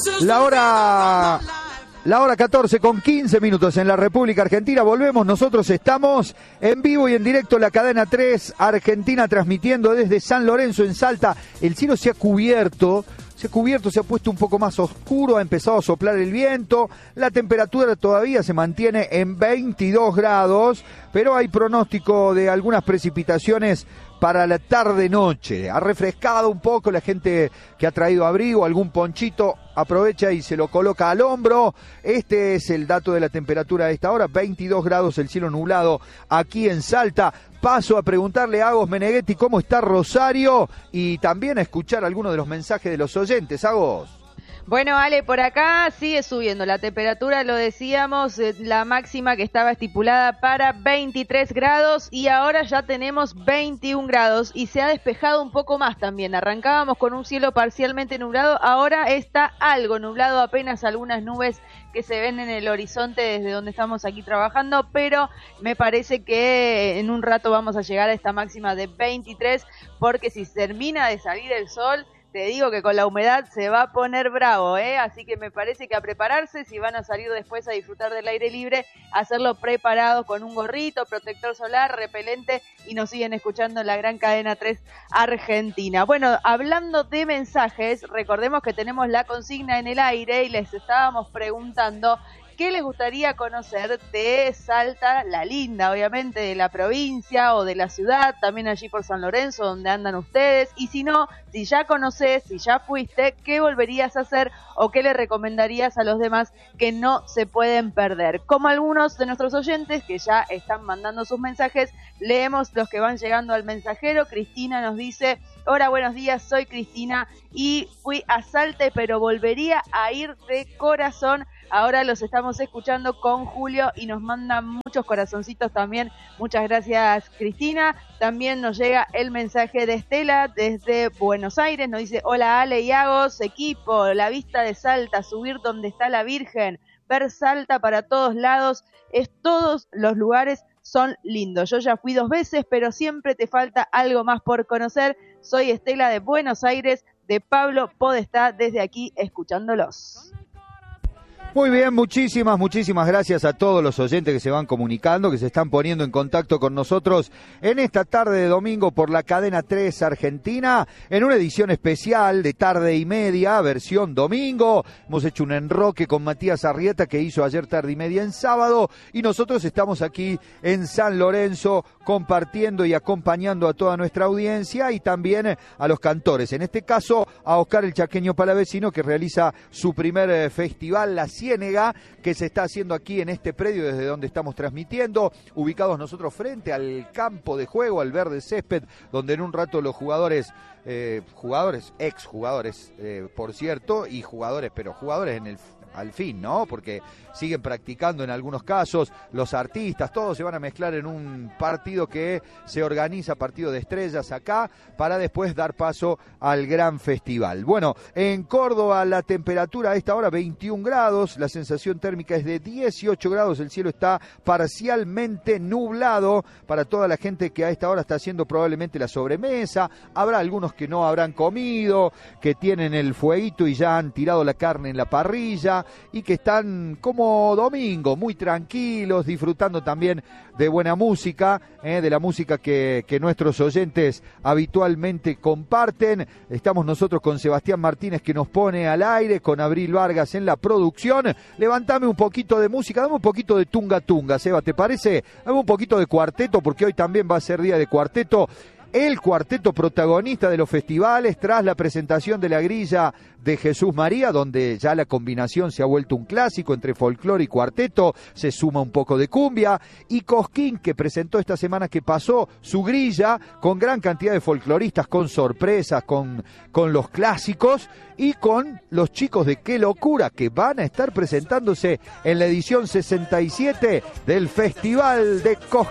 La hora 14 con 15 minutos en la República Argentina. Volvemos, nosotros estamos en vivo y en directo en la cadena 3 Argentina, transmitiendo desde San Lorenzo en Salta. El cielo se ha cubierto, se ha puesto un poco más oscuro, ha empezado a soplar el viento, la temperatura todavía se mantiene en 22 grados, pero hay pronóstico de algunas precipitaciones para la tarde-noche. Ha refrescado un poco, la gente que ha traído abrigo, algún ponchito, aprovecha y se lo coloca al hombro. Este es el dato de la temperatura a esta hora, 22 grados, el cielo nublado aquí en Salta. Paso a preguntarle a Agos Meneghetti cómo está Rosario y también a escuchar algunos de los mensajes de los oyentes. Agos. Bueno, Ale, por acá sigue subiendo la temperatura, lo decíamos, la máxima que estaba estipulada para 23 grados y ahora ya tenemos 21 grados y se ha despejado un poco más también. Arrancábamos con un cielo parcialmente nublado, ahora está algo nublado, apenas algunas nubes que se ven en el horizonte desde donde estamos aquí trabajando, pero me parece que en un rato vamos a llegar a esta máxima de 23, porque si termina de salir el sol, te digo que con la humedad se va a poner bravo, así que me parece que a prepararse, si van a salir después a disfrutar del aire libre, hacerlo preparado con un gorrito, protector solar, repelente, y nos siguen escuchando en la gran cadena 3 Argentina. Bueno, hablando de mensajes, recordemos que tenemos la consigna en el aire y les estábamos preguntando ¿qué les gustaría conocer de Salta, la linda, obviamente, de la provincia o de la ciudad, también allí por San Lorenzo, donde andan ustedes? Y si no, si ya conoces, si ya fuiste, ¿qué volverías a hacer o qué le recomendarías a los demás que no se pueden perder? Como algunos de nuestros oyentes que ya están mandando sus mensajes, leemos los que van llegando al mensajero. Cristina nos dice: hola, buenos días, soy Cristina y fui a Salta, pero volvería a ir de corazón. Ahora los estamos escuchando con Julio y nos mandan muchos corazoncitos también. Muchas gracias, Cristina. También nos llega el mensaje de Estela desde Buenos Aires. Nos dice: hola, Ale y Agos, equipo, la vista de Salta, subir donde está la Virgen, ver Salta para todos lados, todos los lugares son lindos. Yo ya fui 2 veces, pero siempre te falta algo más por conocer. Soy Estela de Buenos Aires, de Pablo Podestá, desde aquí escuchándolos. Muy bien, muchísimas gracias a todos los oyentes que se van comunicando, que se están poniendo en contacto con nosotros en esta tarde de domingo por la cadena 3 Argentina, en una edición especial de tarde y media, versión domingo. Hemos hecho un enroque con Matías Arrieta, que hizo ayer tarde y media en sábado, y nosotros estamos aquí en San Lorenzo compartiendo y acompañando a toda nuestra audiencia y también a los cantores, en este caso a Oscar el Chaqueño Palavecino, que realiza su primer festival, La Ciénega, que se está haciendo aquí en este predio desde donde estamos transmitiendo, ubicados nosotros frente al campo de juego, al verde césped, donde en un rato los jugadores, exjugadores, por cierto, y jugadores, pero jugadores al fin, ¿no? Porque siguen practicando en algunos casos, los artistas, todos se van a mezclar en un partido que se organiza, partido de estrellas acá, para después dar paso al gran festival. Bueno, en Córdoba la temperatura a esta hora 21 grados, la sensación térmica es de 18 grados, el cielo está parcialmente nublado. Para toda la gente que a esta hora está haciendo probablemente la sobremesa, habrá algunos que no habrán comido, que tienen el fueguito y ya han tirado la carne en la parrilla y que están como domingo, muy tranquilos, disfrutando también de buena música, de la música que nuestros oyentes habitualmente comparten. Estamos nosotros con Sebastián Martínez, que nos pone al aire, con Abril Vargas en la producción. Levantame un poquito de música, dame un poquito de tunga tunga, Seba, ¿te parece? Dame un poquito de cuarteto, porque hoy también va a ser día de cuarteto. El cuarteto protagonista de los festivales, tras la presentación de la grilla de Jesús María, donde ya la combinación se ha vuelto un clásico entre folclore y cuarteto, se suma un poco de cumbia, y Cosquín, que presentó esta semana que pasó su grilla con gran cantidad de folcloristas, con sorpresas, con los clásicos, y con los chicos de Qué Locura, que van a estar presentándose en la edición 67 del Festival de Cosquín.